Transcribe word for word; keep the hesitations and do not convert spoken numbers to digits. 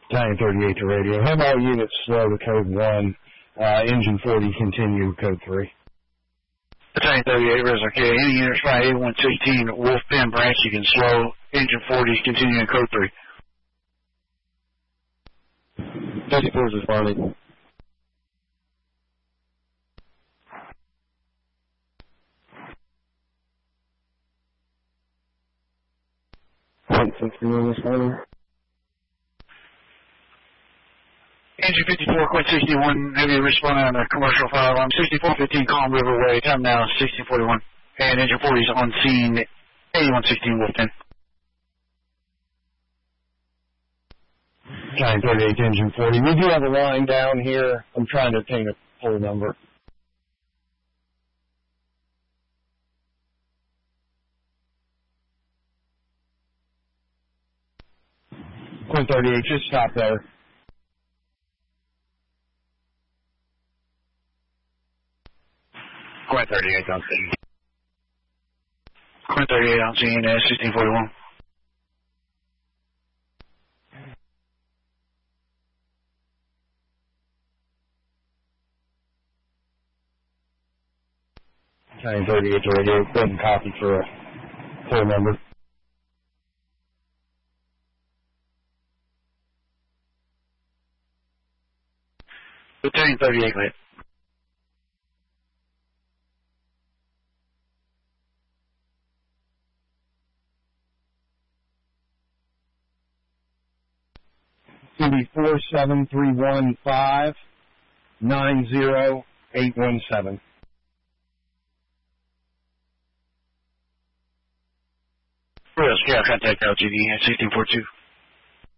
Battalion thirty-eight to radio. Have all units slow to code one. Uh, engine forty continue code three. Battalion thirty-eight, Res R K. Any units by A one sixteen, Wolf Pen branch, you can slow. Engine forty continue in code three. thirty-four is responding. one sixty-one responding. Engine fifty-four, Quint sixty-one, heavy responding on a commercial fire alarm. sixty-four fifteen, Calm River Way, time now sixteen forty-one. And engine forty is on scene, A one sixteen, Wolf ten. Battalion thirty-eight, engine forty. We do have a line down here. I'm trying to obtain a full number. Quint thirty-eight, just stop there. Quint thirty-eight on scene. Quint thirty-eight on scene, uh, sixteen forty-one. Battalion thirty-eight to radio. Go ahead and copy for a full number. Battalion thirty-eight, lit. It's going to be four seven three one five nine zero eight one seven. Real scale contact L G D at sixteen forty-two.